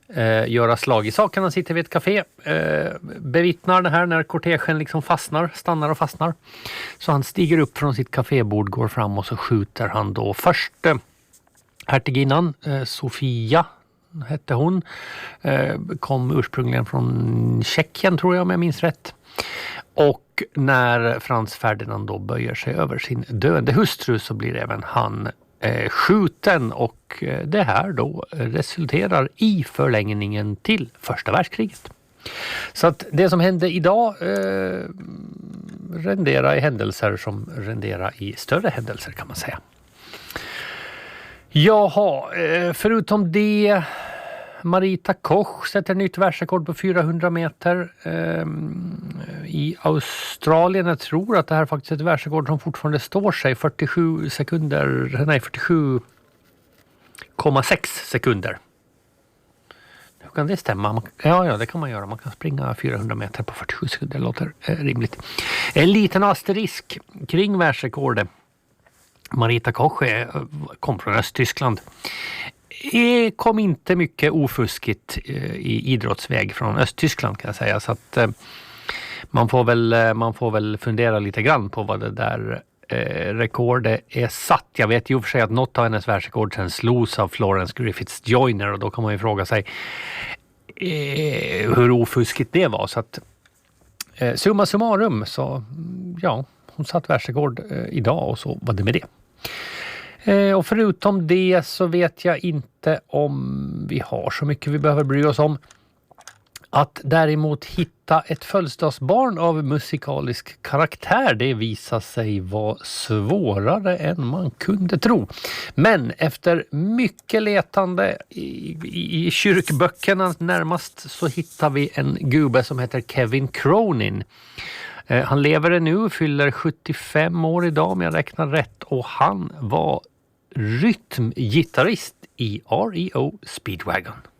göra slag i saken. Han sitter vid ett café, bevittnar det här när kortegen liksom stannar och fastnar. Så han stiger upp från sitt kafébord, går fram och så skjuter han då först hertiginnan Sofia hette hon, kom ursprungligen från Tjeckien tror jag om jag minns rätt. Och när Frans Ferdinand då böjer sig över sin döende hustru så blir även han skjuten, och det här då resulterar i förlängningen till första världskriget. Så att det som hände idag renderar i händelser som renderar i större händelser kan man säga. Jaha, förutom det, Marita Koch sätter nytt världsrekord på 400 meter i Australien. Jag tror att det här är faktiskt ett världsrekord som fortfarande står sig, 47,6 sekunder. Hur kan det stämma? Ja, det kan man göra. Man kan springa 400 meter på 47 sekunder, det låter rimligt. En liten asterisk kring världsrekordet. Marita Koch kom från Östtyskland. Kom inte mycket ofuskigt i idrottsväg från Östtyskland kan jag säga. Så att man får väl fundera lite grann på vad det där rekordet är satt. Jag vet ju för sig att något av hennes världsrekord sen slogs av Florence Griffiths Joyner, och då kan man ju fråga sig hur ofuskigt det var. Så att summa summarum så ja, hon satt världsrekord idag och så var det med det. Och förutom det så vet jag inte om vi har så mycket vi behöver bry oss om. Att däremot hitta ett födelsedagsbarn av musikalisk karaktär, det visar sig vara svårare än man kunde tro. Men efter mycket letande i kyrkböckerna närmast så hittar vi en gubbe som heter Kevin Cronin. Han lever nu, fyller 75 år idag om jag räknar rätt, och han var rytmgitarrist i REO Speedwagon.